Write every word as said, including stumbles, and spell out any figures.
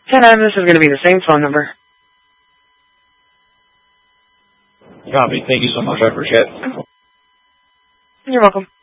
ten Adam, this is going to be the same phone number. Copy. Thank you so much. I appreciate it. You're welcome.